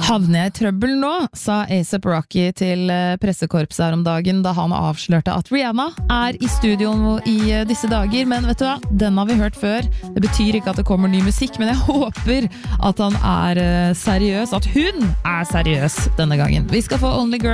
Havner jeg i trøbbel nå, sa A$AP Rocky til pressekorpset her om dagen da han avslørte at Rihanna i studio i disse dager, men vet du hva, den har vi hørt før. Det betyr ikke at det kommer ny musikk, men jeg håper at han seriøs, at hun seriøs denne gangen. Vi skal få Only Girl